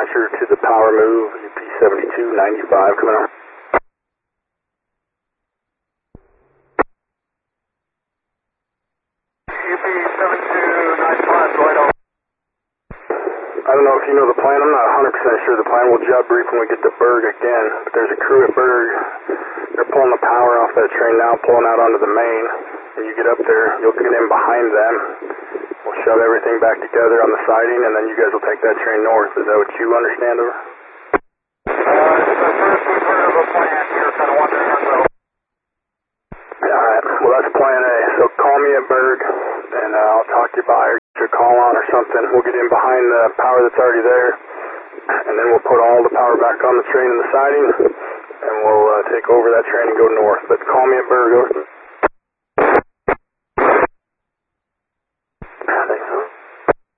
dispatcher to the power move, UP7295 coming on. UP7295 going over. I don't know if you know the plan. I'm not 100% sure the plan. We'll job brief when we get to Berg again. But there's a crew at Berg. They're pulling the power off that train now, pulling out onto the main. When you get up there, you'll get in behind them. We'll shove everything back together on the siding, and then you guys will take that train north. Is that what you understand, over? It's the first we've heard of a plan here, kind of wondering on the... Alright, well that's plan A. So call me at Berg, and I'll talk to you by or get your call on or something. We'll get in behind the power that's already there, and then we'll put all the power back on the train and the siding, and we'll take over that train and go north. But call me at Berg, over.